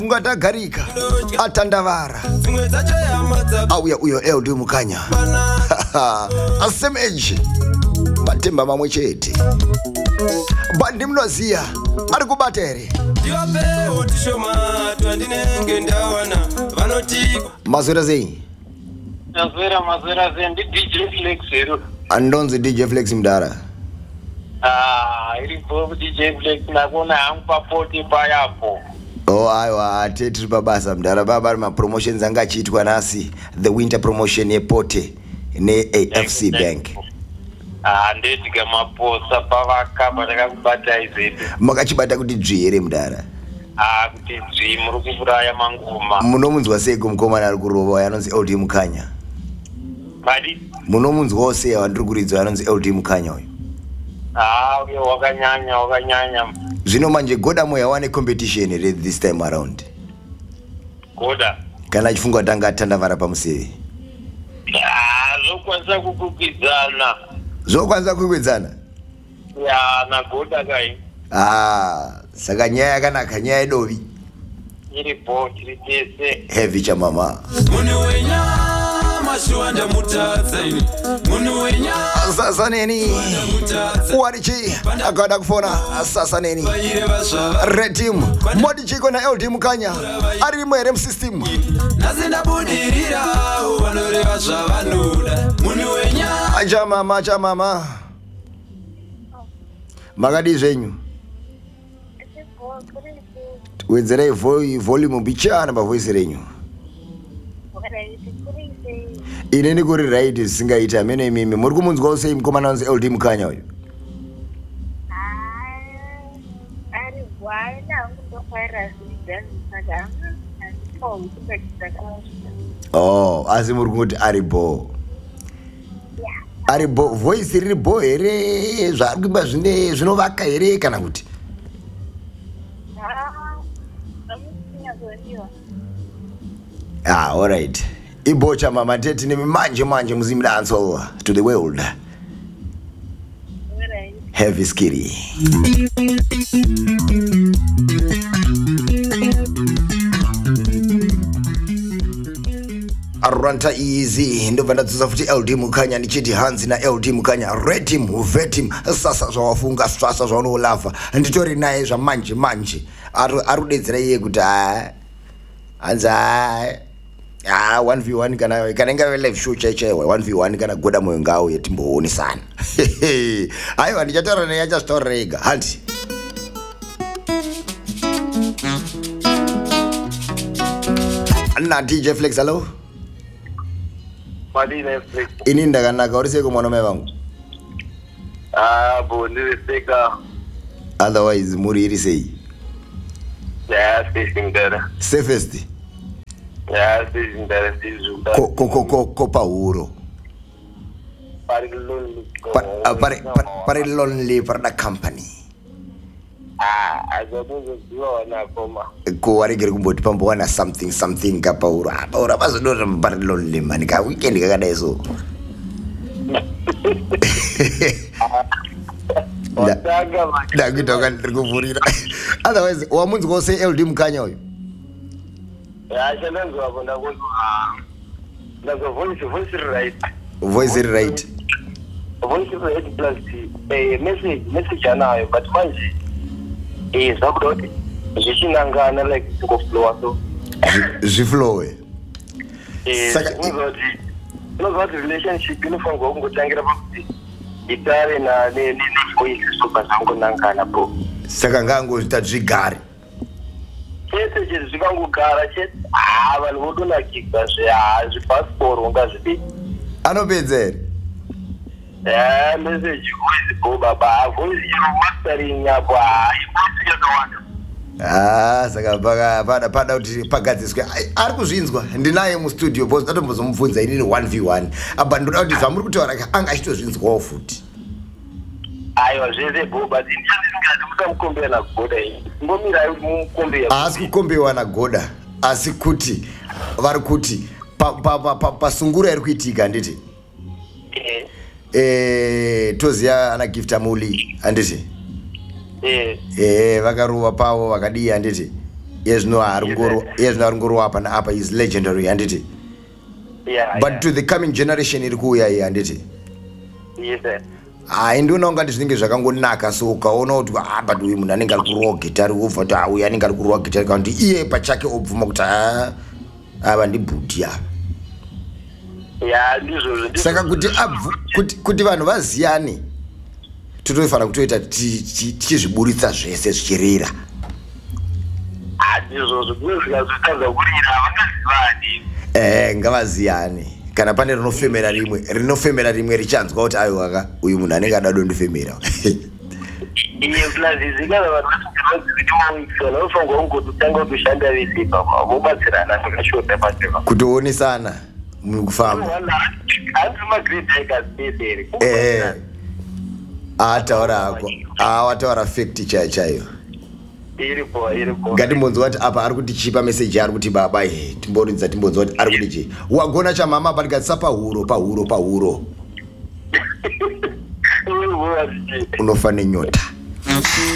Ngatagarika atandavara auya uyo LD Mukanya asemeji matemba mamwe chete bandi mnoziya ari kubatere mazwera zei mazwera ndi DJ Flex hero andonzi DJ Flex mdara iripo DJ Flex nakona hangu papoti payapo. Aiwa tiri pabasa mdara baba ma promotions anga chiitwa nasi the winter promotion yepote ne AFC Bank ndetiga maposa pavakapa takakubata izeti makachibata kuti dzvire mdara kuti dzvi muri kufuraya mangoma munomunzwa sei kumkomana ari kurova yanonzi LD Mukanya badi munomunzwa sei wandiri kuridzwa yanonzi LD Mukanya uyu uyo wakanyanya zvino manje goda moya wane competition this time around goda kana achifungwa tanga atandavara pamuseve zvokwanisa kukwikwidzana na goda kai saka nyaya yakanaka nyaya yedovi iripo tiri tese heavy chamama mune wenyama shiwanda mutatsaini mune wenyama sasaneni warichi akada kufona sasaneni red team modi chiko na LD Mukanya ari mwere msystem nazenda budirira vanoreva zvavanoda mune wenyama chamama makadi zvenyu wedzerei volume bichana pavoice renyu ine ndikuri right zisingaiti amene imimi muri kumunzwawo sei mukomana wanzi LD Mukanya uyu asi muri kungoti aribo voice riri bo here zvari kuimba zvinovaka here kana kuti alright ibocha mama tete nemi manje muzimdanso to the world heavy skiri arranta easy ndobva ndadzosa futi LD Mukanya ndichiti hanzi na LD Mukanya red team vet team sasa zvawafunga sasa zvaunolava nditori naye zvamanje ari kudedzera iye kuti hanzi 1v1 kana ingave live show chaichaiwa 1v1 kana goda moyo ngawo yetimboonesana aiwa ndichataura naye achazvitaurira ega handi na DJ Flex hello ini ndakanaka uri seko mwana mai vangu ndiriseka otherwise muri iri sei safest ko pahuro pari lonely parada company ko waregere kumboti pambowana something kapahuro pahuro apazodora pari lonely mani ka weekend kakadai so ndakuita ndiri kuvhurira otherwise wamunzwawo sei LD Mukanya uyu voice iri right plus message anayo but manje zvakuda kuti zvichinangana like ngoflowa so zviflowe saka unozva kuti relationship inofanirwa kungotangira pakuti itare nevoice soka zvangonangana po saka ngangozvita zvigare chete chete zvikangogara chete vanhu vodonakidza zvepasiporo ungazvidii anopedza here message voice bo baba voice mastering yapo voice yakawanda saka pada kuti pagadziswe ari kuzvinzwa ndinaye mustudio bos ndatombozomubvunza inini 1v1 apa ndoda kuti zvamuri kutaura anga achitozvinzwawo futi aiwa zvese boba musamukombera nagoda ngomirai kuti mumukombera haasi kukombewa nagoda asi kuti vari kuti pasunguro iri kuitika handiti toziya ana gift amuli handiti vakarova pavo vakadii handiti Yes, no, Arunguru apa is legendary, and it. Yeah. But to the coming generation, it go yeah, and it. Yes, sir. Ndinonga ndizvinenge zvakangonaka so ukaona kuti but uyu munhu anenge ari kurowa gitari wobva kuti uyu anenge ari kurowa gitari kana kuti iye pachake obvuma kuti ava ndibhudhi ava. Saka kuti vanhu vaziyane totofanira kutoita tichizviburitsa zvese zvichirira. Ngavaziyane kana pane rinofemera rimwe richanzwa kuti ayo waka uyu munhu anenge ada dondofemera. Kutoonesana mukufamba ataura fact chaiyo. Ngatimbonzwa kuti apa ari kutichipa meseji ari kuti baba timboridza timbonzwa kuti ari kuti wagona chamama patikatsa pahuro unofane nyota.